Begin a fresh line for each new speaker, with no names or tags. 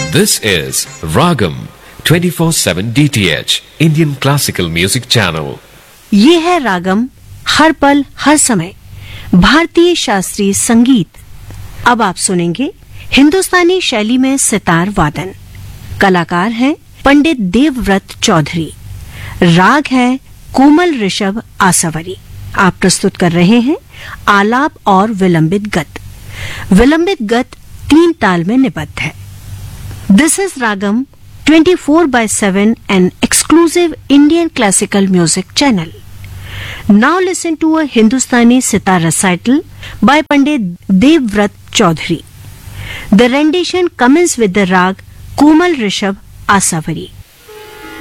This is Ragam 24/7 DTH Indian Classical Music Channel.
ये है रागम, हर पल हर समय भारतीय शास्त्रीय संगीत। अब आप सुनेंगे हिंदुस्तानी शैली में सितार वादन। कलाकार हैं पंडित देवव्रत चौधरी। राग है कोमल ऋषभ आसावरी। आप प्रस्तुत कर रहे हैं आलाप और विलंबित गत। विलंबित गत 3 ताल में निबद्ध है। This is ragam 24/7 an exclusive Indian classical music channel. Now listen to a Hindustani sitar recital by Pandit Devvrat Chaudhary. The rendition commences with the rag Komal Rishabh Asavari.